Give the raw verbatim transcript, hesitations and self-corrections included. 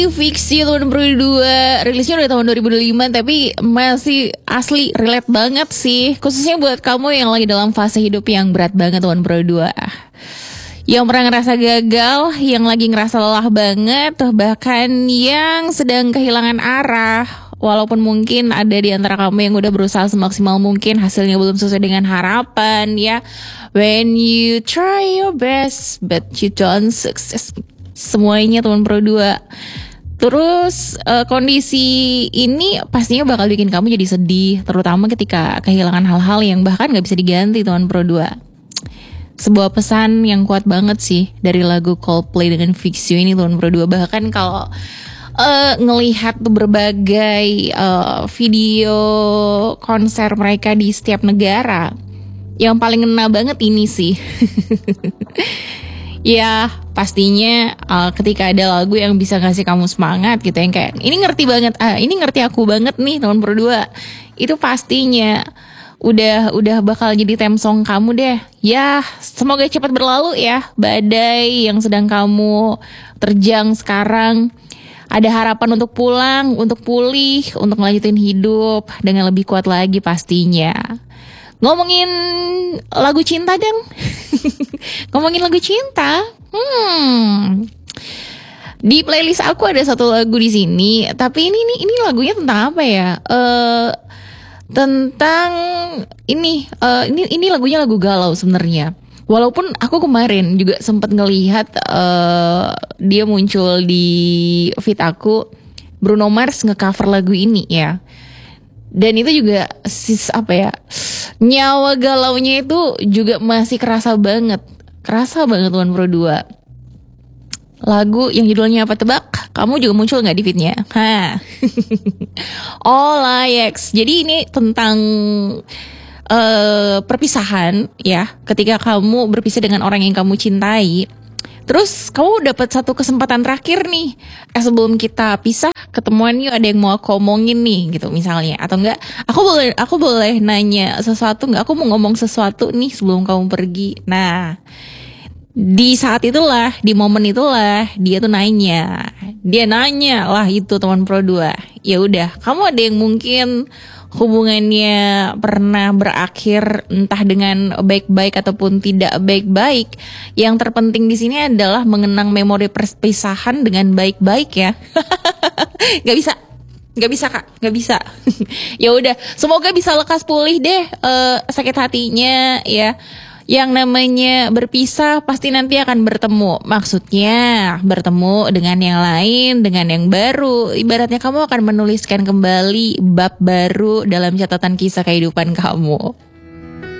Fiksi tahun dua ribu dua, rilisnya udah tahun dua ribu dua puluh lima, tapi masih asli relate banget sih. Khususnya buat kamu yang lagi dalam fase hidup yang berat banget tahun dua ribu dua puluh dua. Yang pernah ngerasa gagal, yang lagi ngerasa lelah banget, bahkan yang sedang kehilangan arah. Walaupun mungkin ada di antara kamu yang udah berusaha semaksimal mungkin, hasilnya belum sesuai dengan harapan ya. When you try your best, but you don't success. Semuanya tahun dua ribu dua puluh dua. Terus uh, kondisi ini pastinya bakal bikin kamu jadi sedih, terutama ketika kehilangan hal-hal yang bahkan gak bisa diganti tahun dua ribu dua puluh dua. Sebuah pesan yang kuat banget sih dari lagu Coldplay dengan Fix You ini tahun dua ribu dua puluh dua. Bahkan kalau uh, ngelihat berbagai uh, video konser mereka di setiap negara, yang paling ngena banget ini sih. Ya pastinya uh, ketika ada lagu yang bisa ngasih kamu semangat gitu, yang kayak ini ngerti banget, ah ini ngerti aku banget nih tahun dua ribu dua puluh dua, itu pastinya udah udah bakal jadi theme song kamu deh. Ya semoga cepat berlalu ya badai yang sedang kamu terjang sekarang. Ada harapan untuk pulang, untuk pulih, untuk melanjutin hidup dengan lebih kuat lagi pastinya. Ngomongin lagu cinta dong. Ngomongin lagu cinta. Hmm. Di playlist aku ada satu lagu di sini, tapi ini ini ini lagunya tentang apa ya? Uh, tentang ini uh, ini ini lagunya lagu galau sebenarnya. Walaupun aku kemarin juga sempat ngelihat uh, dia muncul di feed aku, Bruno Mars nge-cover lagu ini ya. Dan itu juga sis apa ya, nyawa galaunya itu juga masih kerasa banget. Kerasa banget tahun dua ribu dua puluh dua. Lagu yang judulnya apa tebak? Kamu juga muncul gak di feednya? Hah. All I X. Jadi ini tentang uh, perpisahan ya. Ketika kamu berpisah dengan orang yang kamu cintai, terus kamu dapat satu kesempatan terakhir nih. Eh sebelum kita pisah, ketemuan yuk, ada yang mau aku omongin nih gitu misalnya. Atau enggak, aku boleh aku boleh nanya sesuatu enggak? Aku mau ngomong sesuatu nih sebelum kamu pergi. Nah, di saat itulah, di momen itulah dia tuh nanya. Dia nanya lah itu teman Pro dua. Ya udah, kamu ada yang mungkin hubungannya pernah berakhir entah dengan baik-baik ataupun tidak baik-baik. Yang terpenting di sini adalah mengenang memori perpisahan dengan baik-baik ya. Gak bisa, gak bisa kak, gak bisa. Ya udah, semoga bisa lekas pulih deh uh, sakit hatinya ya. Yang namanya berpisah pasti nanti akan bertemu. Maksudnya bertemu dengan yang lain, dengan yang baru. Ibaratnya kamu akan menuliskan kembali bab baru dalam catatan kisah kehidupan kamu.